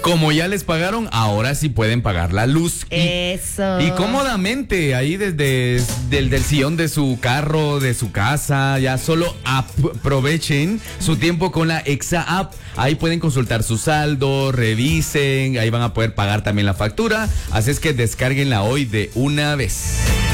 Como ya les pagaron, ahora sí pueden pagar la luz. Eso. Y cómodamente, ahí desde del sillón de su carro, de su casa, ya solo aprovechen su tiempo con la Exa App. Ahí pueden consultar su saldo, revisen, ahí van a poder pagar también la factura. Así es que descárguenla hoy de una vez.